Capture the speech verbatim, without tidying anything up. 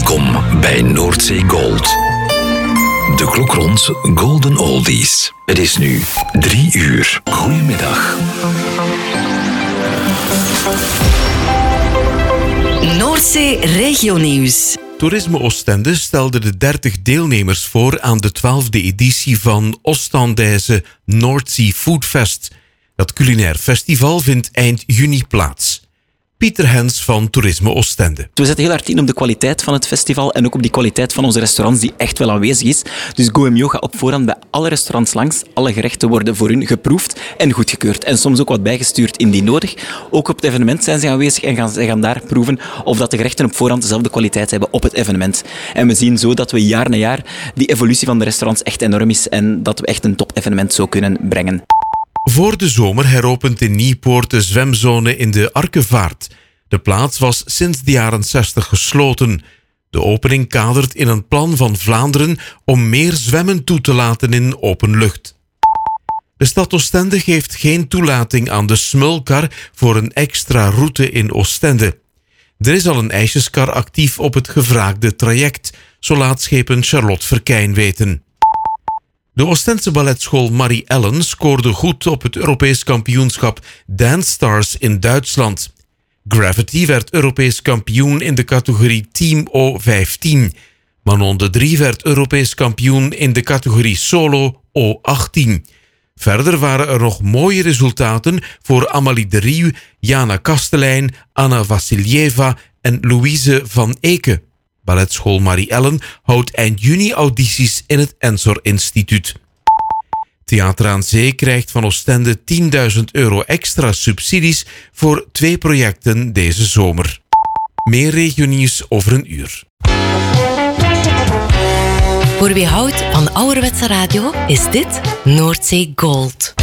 Welkom bij Noordzee Gold. De klok rond Golden Oldies. Het is nu drie uur. Goedemiddag. Noordzee Regionieuws. Toerisme Oostende stelde de dertig deelnemers voor aan de twaalfde editie van Oostendijse North Sea Food Fest. Dat culinair festival vindt eind juni plaats. Pieter Hens van Toerisme Oostende. We zetten heel hard in op de kwaliteit van het festival en ook op die kwaliteit van onze restaurants die echt wel aanwezig is. Dus Go M J O gaat op voorhand bij alle restaurants langs. Alle gerechten worden voor hun geproefd en goedgekeurd. En soms ook wat bijgestuurd indien nodig. Ook op het evenement zijn ze aanwezig en gaan, ze gaan daar proeven of dat de gerechten op voorhand dezelfde kwaliteit hebben op het evenement. En we zien zo dat we jaar na jaar die evolutie van de restaurants echt enorm is en dat we echt een top-evenement zo kunnen brengen. Voor de zomer heropent in Nieuwpoort de zwemzone in de Arkevaart. De plaats was sinds de jaren zestig gesloten. De opening kadert in een plan van Vlaanderen om meer zwemmen toe te laten in open lucht. De stad Oostende geeft geen toelating aan de smulkar voor een extra route in Oostende. Er is al een ijsjeskar actief op het gevraagde traject, zo laat schepen Charlotte Verkijn weten. De Oostense balletschool Marie Ellen scoorde goed op het Europees kampioenschap Dance Stars in Duitsland. Gravity werd Europees kampioen in de categorie Team O vijftien. Manon de Drie werd Europees kampioen in de categorie Solo O achttien. Verder waren er nog mooie resultaten voor Amalie de Rieu, Jana Kastelein, Anna Vassiljeva en Louise van Eke. Balletschool Marie Ellen houdt eind juni audities in het Ensor Instituut. Theater aan Zee krijgt van Oostende tienduizend euro extra subsidies voor twee projecten deze zomer. Meer regionieuws over een uur. Voor wie houdt van ouderwetse radio is dit Noordzee Gold.